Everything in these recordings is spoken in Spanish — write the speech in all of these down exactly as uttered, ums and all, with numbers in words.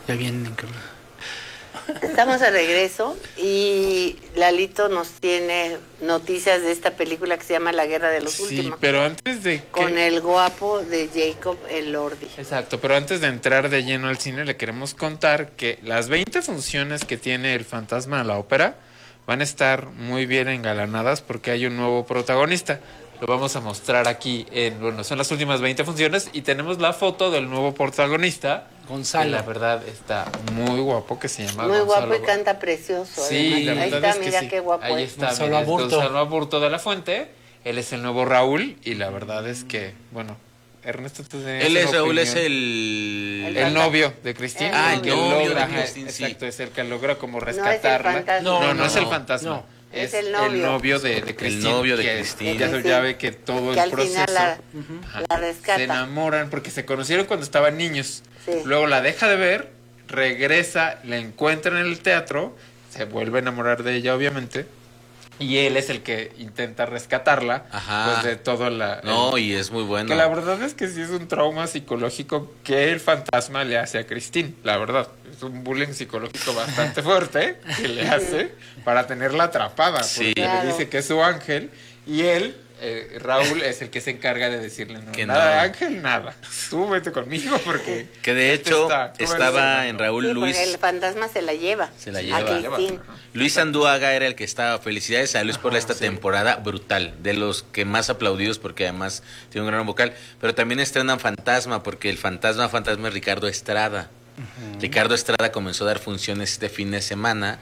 Ya vienen. Estamos de regreso y Lalito nos tiene noticias de esta película que se llama La Guerra de los Sí, Últimos. pero antes de que... Con el guapo de Jacob Elordi. Exacto, pero antes de entrar de lleno al cine le queremos contar que las veinte funciones que tiene El Fantasma de la Ópera van a estar muy bien engalanadas porque hay un nuevo protagonista. Lo vamos a mostrar aquí en, bueno, son las últimas veinte funciones y tenemos la foto del nuevo protagonista. Gonzalo. Que la verdad está muy guapo, que se llama Muy Gonzalo. guapo y canta precioso. Sí, la además. Ahí verdad está, es que mira sí. qué guapo Ahí es. está, Gonzalo mira, es Aburto. Gonzalo Aburto de la Fuente. Él es el nuevo Raúl y la verdad es que, bueno, Ernesto, tú tenías Él es una Raúl, opinión. es el... El El novio de Cristina. El Ah, novio. el novio de Ajá, Cristina, sí. exacto, es el que logra como es el rescatarla. fantasma. No, no, No, no es no, el fantasma. no. Es, Es el el novio. novio, de, de Cristina. novio de que Cristina. Ya, Sí, ya sí. ve que todo Que el al proceso. final la, Ajá, la se rescata. enamoran porque se conocieron cuando estaban niños. Sí. Luego la deja de ver, regresa, la encuentra en el teatro, se vuelve a enamorar de ella, obviamente. Y él es el que intenta rescatarla. Ajá. Pues de todo la. No, el- y es muy bueno. Que la verdad es que sí es un trauma psicológico que el fantasma le hace a Christine, la verdad. Es un bullying psicológico bastante fuerte que le hace para tenerla atrapada. Sí. Porque Claro. le dice que es su ángel y él, eh, Raúl, es el que se encarga de decirle no, Que nada no. de ángel, nada. Tú vete conmigo porque... Que de este hecho está- tú eres estaba el- en Raúl Sí, Luis. porque el fantasma se la lleva. Se la A lleva. Cristín. Luis Andúaga era el que estaba. Felicidades a Luis por Ajá, esta sí. temporada brutal, de los que más aplaudidos porque además tiene un gran vocal. Pero también estrenan Fantasma porque el fantasma fantasma es Ricardo Estrada. Ricardo Estrada comenzó a dar funciones este fin de semana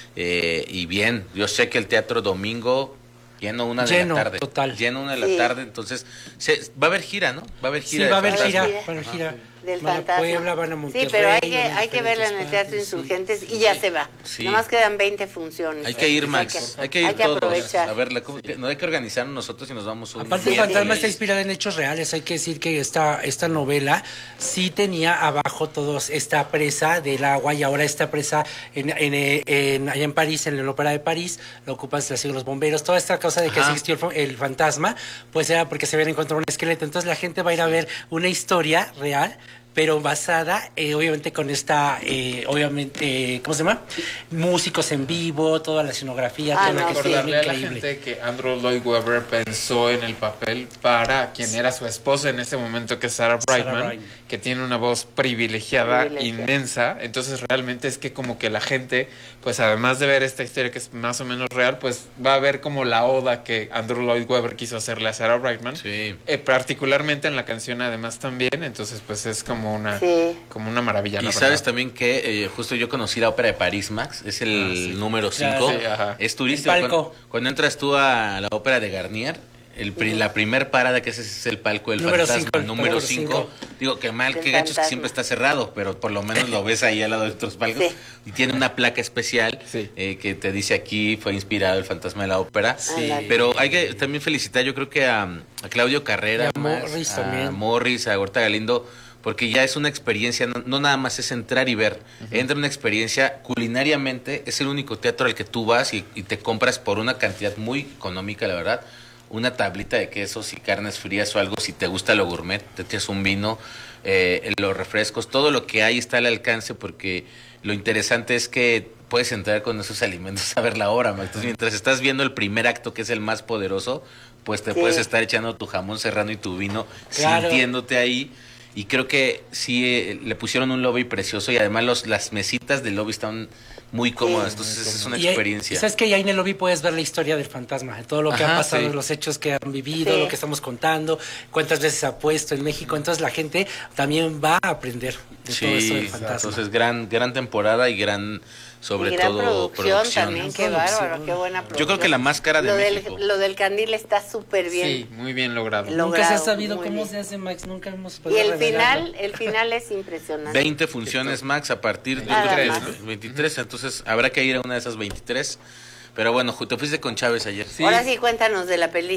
eh, y bien, yo sé que el Teatro Domingo lleno una de Lleno, la tarde, total. lleno una de la Sí. tarde, entonces se, va a haber gira, ¿no? Va a haber Sí, gira. de va a haber Fantasma. gira, Fantasma. va a haber gira. Del Van a fantasma. Puebla, van a Monterrey. Sí, pero hay que, van a hay que verla en el diferentes Teatro partes, sí. Insurgentes y ya se va. Sí. Nomás quedan veinte funciones. Hay que ir, Hay Max. que- Hay que ir hay que todos. aprovechar. A verla. ¿cómo que- No hay que organizarnos nosotros y nos vamos un Aparte, el día. fantasma está inspirado en hechos reales. Hay que decir que esta, esta novela sí tenía abajo todos esta presa del agua y ahora esta presa en, en, eh, en- allá en París, en la ópera de París, la ocupan los bomberos. Toda esta cosa de que Ajá. existió el, fa- el fantasma, pues era porque se habían encontrado un esqueleto. Entonces la gente va a ir a ver una historia real, pero basada, eh, obviamente, con esta, eh, obviamente, ¿cómo se llama? Músicos en vivo, toda la escenografía, Ah, todo lo no, que sí. está Recordarle a la increíble. gente que Andrew Lloyd Webber pensó en el papel para quien era su esposa en ese momento, que es Sarah Sarah Brightman, Brightman. que tiene una voz privilegiada, Privilegiada. inmensa. Entonces realmente es que como que la gente, pues además de ver esta historia que es más o menos real, pues va a ver como la oda que Andrew Lloyd Webber quiso hacerle a Sarah Brightman. Sí. Eh, particularmente en la canción además también. Entonces pues es como una, Sí. como una maravilla. Y la sabes verdad. también que eh, justo yo conocí la ópera de París, Max, es el Ah, sí. número Ya, cinco. sí, ajá. Es turístico. El palco. Cuando, cuando entras tú a la ópera de Garnier, el, pri- la primer parada que es, es el palco del Número fantasma, cinco, el número número cinco. Digo que mal, Del que gacho es que fantasma. siempre está cerrado, pero por lo menos lo ves ahí al lado de otros palcos. Sí. Y tiene una placa especial Sí. eh, que te dice aquí fue inspirado el fantasma de la ópera. Sí. Pero hay que también felicitar, yo creo que a, a Claudio Carrera, Y a Max, Morris a también. Morris, a Gorta Galindo, porque ya es una experiencia, no, no nada más es entrar y ver, entra una experiencia culinariamente, es el único teatro al que tú vas y, y te compras por una cantidad muy económica, la verdad, una tablita de quesos y carnes frías o algo, si te gusta lo gourmet, te echas un vino, eh, los refrescos, todo lo que hay está al alcance, porque lo interesante es que puedes entrar con esos alimentos a ver la obra, Max. Entonces, mientras estás viendo el primer acto, que es el más poderoso, pues te Sí. puedes estar echando tu jamón serrano y tu vino, Claro. sintiéndote ahí. Y creo que sí eh, le pusieron un lobby precioso y además los, las mesitas del lobby están muy cómodas. Sí. Entonces es una Y ahí- experiencia. ¿Sabes que ahí en el lobby puedes ver la historia del fantasma? Todo lo que Ajá, ha pasado, sí. los hechos que han vivido, Sí. lo que estamos contando, cuántas veces se ha puesto en México. Entonces la gente también va a aprender de todo esto del Sí, fantasma. entonces gran, gran temporada y gran, sobre y gran todo, producción, también, qué Producción. bárbaro, qué buena producción. Yo creo que la más cara de lo México. Del, lo del candil está súper bien. Sí, muy bien logrado. Lo- Nunca se ha logrado, sabido muy cómo bien. se hace, Max. Nunca hemos Y podido el revelarlo. final, el final es impresionante. veinte funciones max a partir de Nada veintitrés, más. ¿no? veintitrés, entonces habrá que ir a una de esas veintitrés. Pero bueno, ju- te fuiste con Chávez ayer. Sí. Ahora sí, cuéntanos de la peli.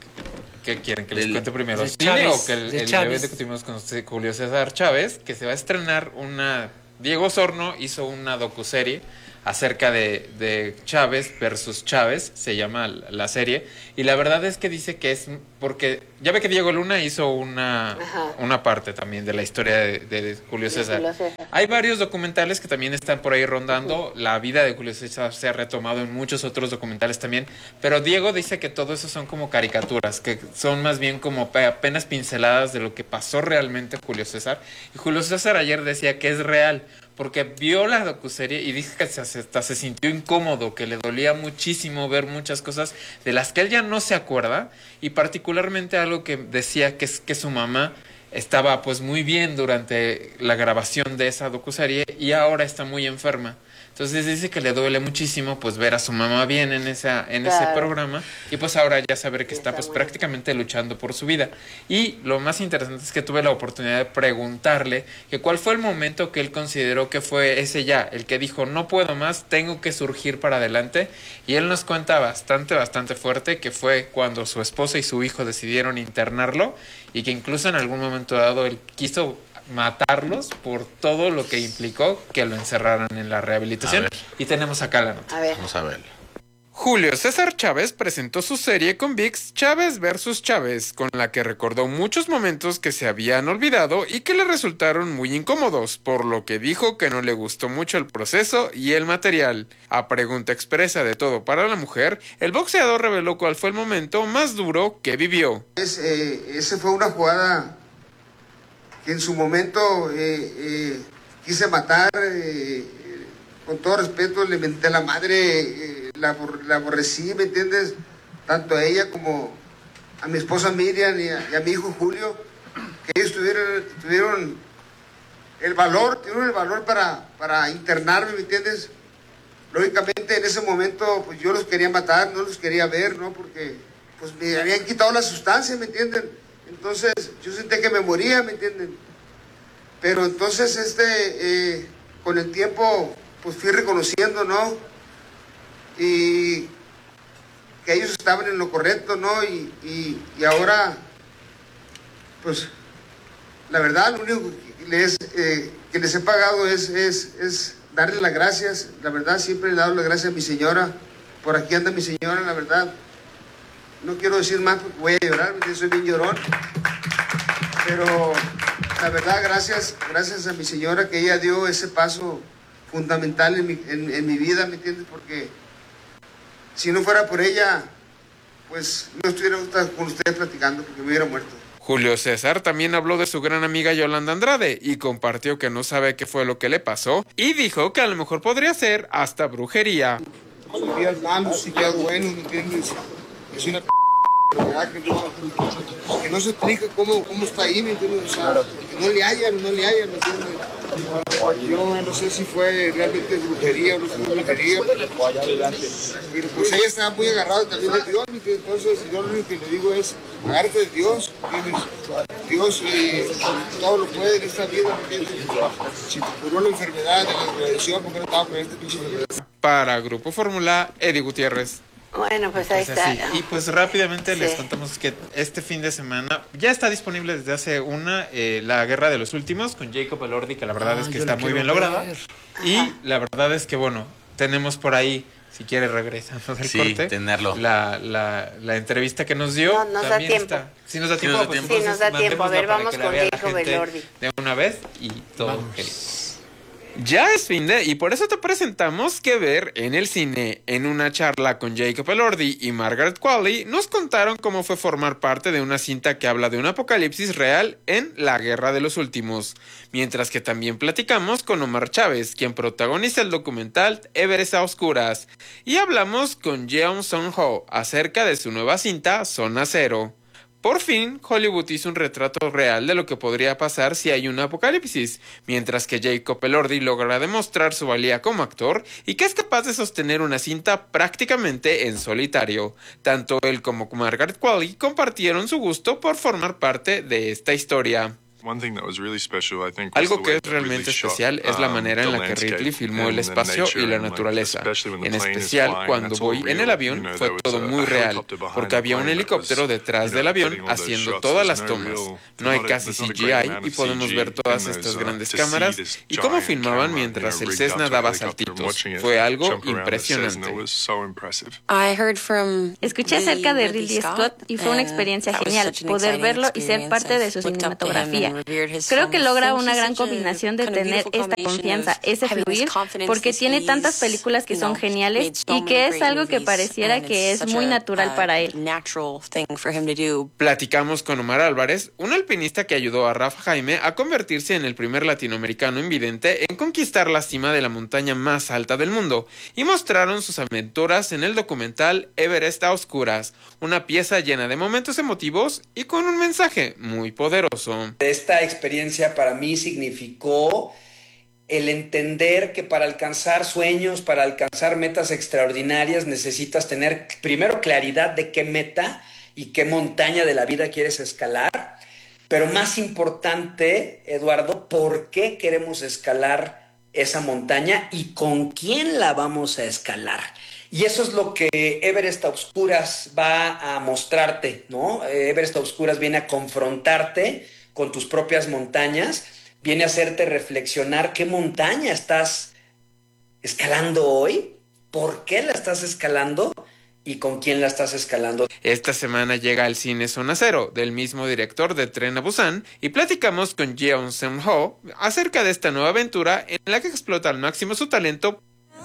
¿Qué quieren? ¿Que les Del- cuente primero de cine Chávez, o que el, de el Chávez. evento que tuvimos con C- Julio César Chávez? Que se va a estrenar una... Diego Sorno hizo una docuserie acerca de, de Chávez versus Chávez, se llama la la serie, y la verdad es que dice que es porque ya ve que Diego Luna hizo una, Ajá. una parte también de la historia de, de Julio César. Julio César. Hay varios documentales que también están por ahí rondando. Uh-huh. La vida de Julio César se ha retomado en muchos otros documentales también. Pero Diego dice que todo eso son como caricaturas, que son más bien como apenas pinceladas de lo que pasó realmente Julio César. Y Julio César ayer decía que es real, porque vio la docuserie y dice que se, hasta se sintió incómodo, que le dolía muchísimo ver muchas cosas de las que él ya no se acuerda, y particularmente algo que decía que es que su mamá estaba pues muy bien durante la grabación de esa docuserie y ahora está muy enferma. Entonces dice que le duele muchísimo pues ver a su mamá bien en esa en claro. ese programa, y pues ahora ya saber que está, está pues prácticamente luchando por su vida. Y lo más interesante es que tuve la oportunidad de preguntarle que cuál fue el momento que él consideró que fue ese ya, el que dijo no puedo más, tengo que surgir para adelante, y él nos cuenta bastante, bastante fuerte que fue cuando su esposa y su hijo decidieron internarlo, y que incluso en algún momento dado él quiso matarlos por todo lo que implicó que lo encerraran en la rehabilitación. Y tenemos acá la nota. A ver. Vamos a ver. Julio César Chávez presentó su serie con ViX Chávez versus Chávez, con la que recordó muchos momentos que se habían olvidado y que le resultaron muy incómodos, por lo que dijo que no le gustó mucho el proceso y el material. A pregunta expresa de Todo para la Mujer, el boxeador reveló cuál fue el momento más duro que vivió. Es, eh, esa fue una jugada que en su momento eh, eh, quise matar, eh, con todo respeto, le menté a la madre, eh, la, la aborrecí, ¿me entiendes? Tanto a ella como a mi esposa Miriam y a, y a mi hijo Julio, que ellos tuvieron, tuvieron el valor, tuvieron el valor para, para internarme, ¿me entiendes? Lógicamente en ese momento pues yo los quería matar, no los quería ver, ¿no? Porque pues me habían quitado la sustancia, ¿me entienden? Entonces yo sentí que me moría, ¿me entienden? Pero entonces este, eh, con el tiempo pues fui reconociendo, ¿no? Y que ellos estaban en lo correcto, ¿no? Y, y, y ahora, pues, la verdad, lo único que les, eh, que les he pagado es, es, es darles las gracias. La verdad, siempre le he dado las gracias a mi señora. Por aquí anda mi señora, la verdad. No quiero decir más porque voy a llorar, porque soy bien llorón. Pero la verdad, gracias, gracias a mi señora, que ella dio ese paso fundamental en mi, en, en mi vida, ¿me entiendes? Porque si no fuera por ella, pues no estuviera con ustedes platicando, porque me hubiera muerto. Julio César también habló de su gran amiga Yolanda Andrade y compartió que no sabe qué fue lo que le pasó, y dijo que a lo mejor podría ser hasta brujería. Días malos y días buenos, ¿me entiendes? Es una p***, que no, que no se explica cómo, cómo está ahí, ¿me entiendes? O sea, que no le hallan, no le hallan, ¿me entiendes? Yo no sé si fue realmente brujería o no fue brujería, pero pues ella estaba muy agarrada también de Dios, ¿me entiendes? Entonces yo lo único que le digo es, agárrate de Dios, ¿entiendes? Dios eh, todo lo puede en esta vida, ¿me entiendes? Si te curó la enfermedad de la radiación, ¿por qué no estaba con este pinche enfermedad? Para Grupo Fórmula, Eddie Gutiérrez. Bueno, pues ahí Pues está. así. Y pues rápidamente Sí. les contamos que este fin de semana ya está disponible desde hace una eh, La Guerra de los Últimos con Jacob Elordi, que la verdad Ah, es que yo está la muy bien quiero lograda. ver. Y la verdad es que, bueno, tenemos por ahí, si quiere regresando del Sí, corte, tenerlo. La, la, la entrevista que nos dio. No, nos da también tiempo. está. Si nos da Sí, tiempo, nos da pues tiempo. Sí, nos da entonces tiempo. A ver, mandémosla para vamos que la con vea la Jacob gente Elordi. de una vez y todo. Vamos. Ok. Ya es fin de, y por eso te presentamos Que Ver en el Cine. En una charla con Jacob Elordi y Margaret Qualley, nos contaron cómo fue formar parte de una cinta que habla de un apocalipsis real en La Guerra de los Últimos. Mientras que también platicamos con Omar Chávez, quien protagoniza el documental Everest a Oscuras. Y hablamos con Jeon Sung-ho acerca de su nueva cinta Zona Cero. Por fin, Hollywood hizo un retrato real de lo que podría pasar si hay un apocalipsis, mientras que Jacob Elordi logra demostrar su valía como actor y que es capaz de sostener una cinta prácticamente en solitario. Tanto él como Margaret Qualley compartieron su gusto por formar parte de esta historia. Algo que es realmente especial es la manera en la que Ridley filmó el espacio y la naturaleza. En especial, cuando voy en el avión, fue todo muy real, porque había un helicóptero detrás del avión haciendo todas las tomas. No hay casi C G I y podemos ver todas estas grandes cámaras y cómo filmaban mientras el Cessna daba saltitos. Fue algo impresionante. Escuché acerca de Ridley Scott y fue una experiencia genial poder verlo y ser parte de su cinematografía. Creo que logra una gran combinación de tener esta confianza, ese fluir, porque tiene tantas películas que son geniales y que es algo que pareciera que es muy natural para él. Platicamos con Omar Álvarez, un alpinista que ayudó a Rafa Jaime a convertirse en el primer latinoamericano invidente en conquistar la cima de la montaña más alta del mundo, y mostraron sus aventuras en el documental Everest a Oscuras, una pieza llena de momentos emotivos y con un mensaje muy poderoso. Esta experiencia para mí significó el entender que para alcanzar sueños, para alcanzar metas extraordinarias, necesitas tener primero claridad de qué meta y qué montaña de la vida quieres escalar, pero más importante, Eduardo, ¿por qué queremos escalar esa montaña y con quién la vamos a escalar? Y eso es lo que Everest a Oscuras va a mostrarte, ¿no? Everest a Oscuras viene a confrontarte con tus propias montañas, viene a hacerte reflexionar qué montaña estás escalando hoy, por qué la estás escalando y con quién la estás escalando. Esta semana llega al cine Zona Cero, del mismo director de Tren a Busan, y platicamos con Jeon Seung-ho acerca de esta nueva aventura en la que explota al máximo su talento.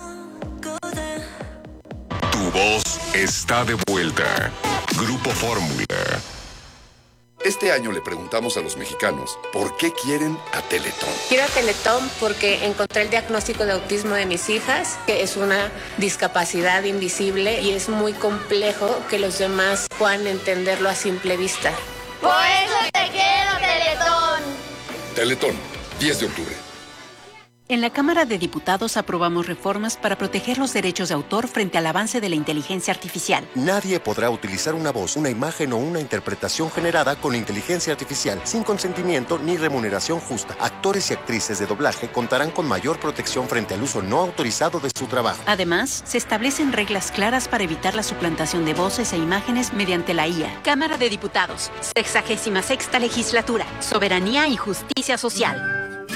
Tu voz está de vuelta. Grupo Fórmula. Este año le preguntamos a los mexicanos por qué quieren a Teletón. Quiero a Teletón porque encontré el diagnóstico de autismo de mis hijas, que es una discapacidad invisible y es muy complejo que los demás puedan entenderlo a simple vista. Por eso te quiero, Teletón. Teletón, diez de octubre. En la Cámara de Diputados aprobamos reformas para proteger los derechos de autor frente al avance de la inteligencia artificial. Nadie podrá utilizar una voz, una imagen o una interpretación generada con inteligencia artificial sin consentimiento ni remuneración justa. Actores y actrices de doblaje contarán con mayor protección frente al uso no autorizado de su trabajo. Además, se establecen reglas claras para evitar la suplantación de voces e imágenes mediante la I A. Cámara de Diputados, sexagésima sexta legislatura, soberanía y justicia social.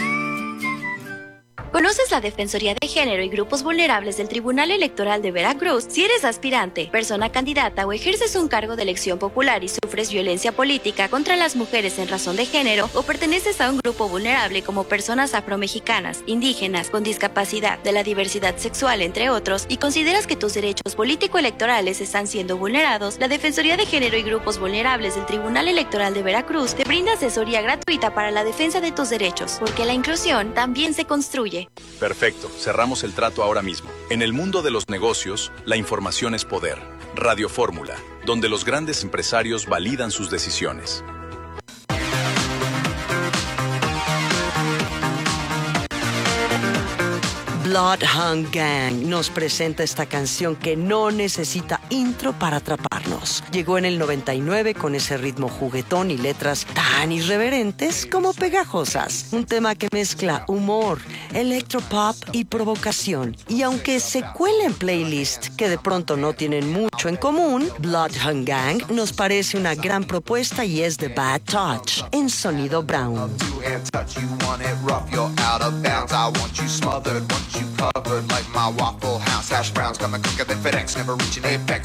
¿Conoces la Defensoría de Género y Grupos Vulnerables del Tribunal Electoral de Veracruz? Si eres aspirante, persona candidata o ejerces un cargo de elección popular y sufres violencia política contra las mujeres en razón de género o perteneces a un grupo vulnerable como personas afromexicanas, indígenas, con discapacidad, de la diversidad sexual, entre otros, y consideras que tus derechos político-electorales están siendo vulnerados, la Defensoría de Género y Grupos Vulnerables del Tribunal Electoral de Veracruz te brinda asesoría gratuita para la defensa de tus derechos, porque la inclusión también se construye. Perfecto, cerramos el trato ahora mismo. En el mundo de los negocios, la información es poder. Radio Fórmula, donde los grandes empresarios validan sus decisiones. Bloodhound Gang nos presenta esta canción que no necesita intro para atraparnos. Llegó en el noventa y nueve con ese ritmo juguetón y letras tan irreverentes como pegajosas. Un tema que mezcla humor, electropop y provocación. Y aunque se cuela en playlists que de pronto no tienen mucho en común, Bloodhound Gang nos parece una gran propuesta y es The Bad Touch en sonido brown. You covered like my Waffle House. Hash browns coming quicker than FedEx, never reaching apex.